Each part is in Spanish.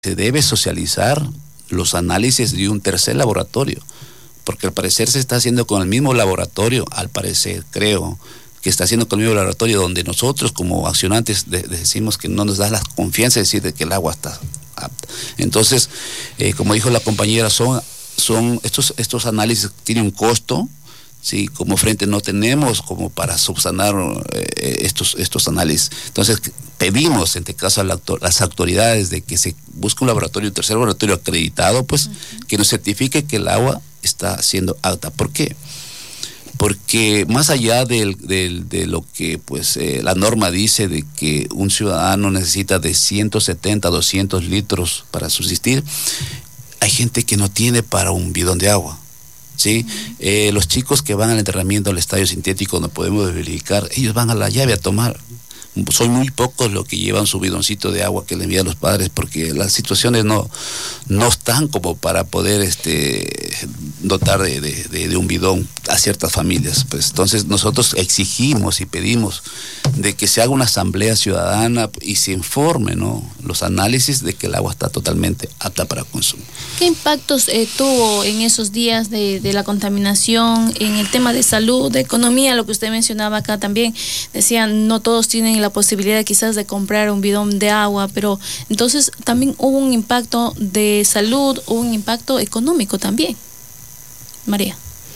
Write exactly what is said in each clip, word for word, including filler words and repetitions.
se debe socializar los análisis de un tercer laboratorio, porque al parecer se está haciendo con el mismo laboratorio, al parecer, creo, que está haciendo con el mismo laboratorio, donde nosotros como accionantes de, de decimos que no nos da la confianza de decir de que el agua está apta. Entonces, eh, como dijo la compañera, son, son estos, estos análisis tienen un costo. Sí, como frente no tenemos como para subsanar eh, estos, estos análisis. Entonces pedimos, en este caso, a la, las autoridades de que se busque un laboratorio, un tercer laboratorio acreditado, pues, uh-huh, que nos certifique que el agua está siendo apta. ¿Por qué? Porque más allá del, del, de lo que pues eh, la norma dice de que un ciudadano necesita de ciento setenta a doscientos litros para subsistir, hay gente que no tiene para un bidón de agua. ¿Sí? Eh, los chicos que van al entrenamiento al estadio sintético, no podemos verificar, ellos van a la llave a tomar. Son muy pocos los que llevan su bidoncito de agua que le envían los padres, porque las situaciones no, no están como para poder este, dotar de, de, de, de un bidón a ciertas familias. Pues entonces nosotros exigimos y pedimos de que se haga una asamblea ciudadana y se informe, ¿no?, los análisis de que el agua está totalmente apta para consumo. ¿Qué impactos eh, tuvo en esos días de, de la contaminación, en el tema de salud, de economía, lo que usted mencionaba acá también? Decían, no todos tienen la posibilidad quizás de comprar un bidón de agua, pero entonces también hubo un impacto de salud, hubo un impacto económico también. María.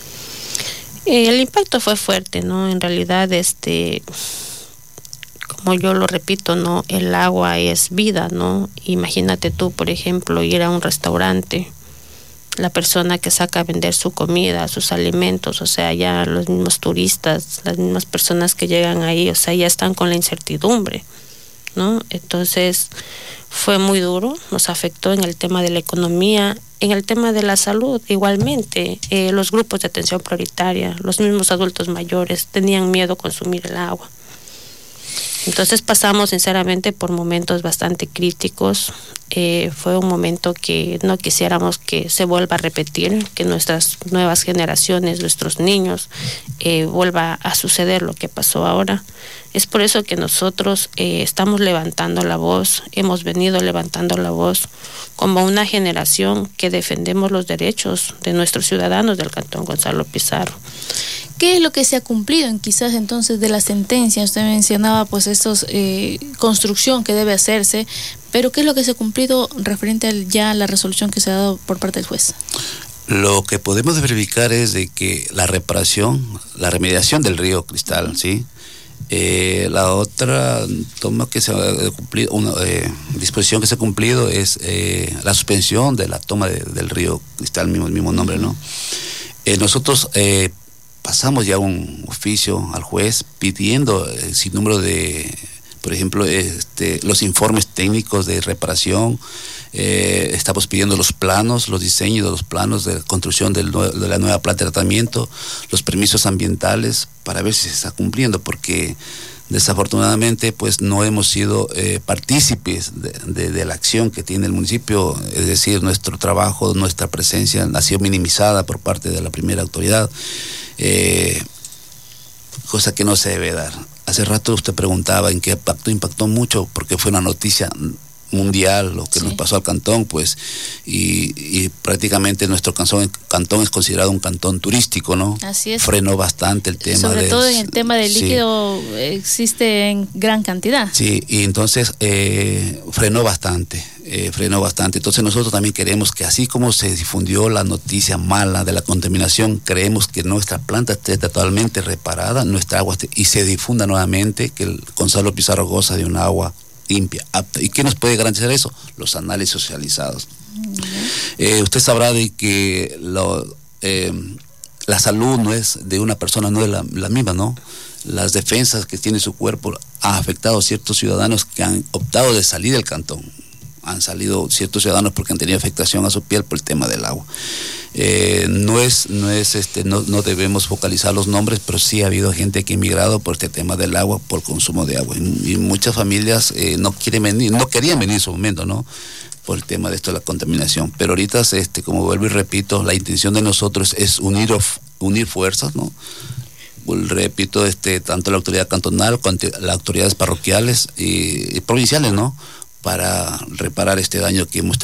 Eh, el impacto fue fuerte, ¿no? En realidad, este, como yo lo repito, ¿no?, el agua es vida, ¿no? Imagínate tú, por ejemplo, ir a un restaurante, la persona que saca a vender su comida, sus alimentos, o sea, ya los mismos turistas, las mismas personas que llegan ahí, o sea, ya están con la incertidumbre, ¿no? Entonces, fue muy duro, nos afectó en el tema de la economía, en el tema de la salud, igualmente, eh, los grupos de atención prioritaria, los mismos adultos mayores tenían miedo a consumir el agua. Entonces pasamos sinceramente por momentos bastante críticos. Eh, fue un momento que no quisiéramos que se vuelva a repetir, que nuestras nuevas generaciones, nuestros niños, eh, vuelva a suceder lo que pasó ahora. Es por eso que nosotros eh, estamos levantando la voz, hemos venido levantando la voz como una generación que defendemos los derechos de nuestros ciudadanos del Cantón Gonzalo Pizarro. ¿Qué es lo que se ha cumplido en quizás entonces de la sentencia? Usted mencionaba pues estos eh, construcción que debe hacerse, pero ¿qué es lo que se ha cumplido referente al, ya a la resolución que se ha dado por parte del juez? Lo que podemos verificar es de que la reparación, la remediación del río Cristal, ¿sí? Eh, la otra toma que se ha cumplido, una eh, disposición que se ha cumplido es eh, la suspensión de la toma de, del río Cristal, mismo, el mismo nombre, ¿no? Eh, nosotros eh, pasamos ya un oficio al juez pidiendo el sinnúmero de, por ejemplo, este, los informes técnicos de reparación. Eh, estamos pidiendo los planos, los diseños de los planos de construcción del, de la nueva planta de tratamiento, los permisos ambientales, para ver si se está cumpliendo, porque desafortunadamente pues no hemos sido eh, partícipes de, de, de la acción que tiene el municipio, es decir, nuestro trabajo, nuestra presencia ha sido minimizada por parte de la primera autoridad, eh, cosa que no se debe dar. Hace rato usted preguntaba en qué impactó, impactó mucho, porque fue una noticia mundial lo que sí. nos pasó al cantón, pues, y, y prácticamente nuestro cantón, cantón es considerado un cantón turístico, ¿no? Así es. Frenó bastante el tema. Sobre del, todo en el tema del sí. líquido existe en gran cantidad. Sí, y entonces eh, frenó bastante, eh, frenó bastante. Entonces nosotros también queremos que así como se difundió la noticia mala de la contaminación, creemos que nuestra planta esté totalmente reparada, nuestra agua esté, y se difunda nuevamente que el Gonzalo Pizarro goza de un agua limpia, apta. ¿Y qué nos puede garantizar eso? Los análisis socializados. Uh-huh. Eh, usted sabrá de que lo, eh, la salud no es de una persona, no es la, la misma, ¿no? Las defensas que tiene su cuerpo ha afectado a ciertos ciudadanos que han optado de salir del cantón. Han salido ciertos ciudadanos porque han tenido afectación a su piel por el tema del agua. Eh, no es, no es este, no, no debemos focalizar los nombres, pero sí ha habido gente que ha emigrado por este tema del agua, por consumo de agua. Y, y muchas familias eh, no quieren venir, no querían venir en su momento, ¿no? Por el tema de esto de la contaminación. Pero ahorita, este, como vuelvo y repito, la intención de nosotros es unir, unir fuerzas, ¿no? Repito, este, tanto la autoridad cantonal, cuanto las autoridades parroquiales y, y provinciales, ¿no? para reparar este daño que hemos tenido.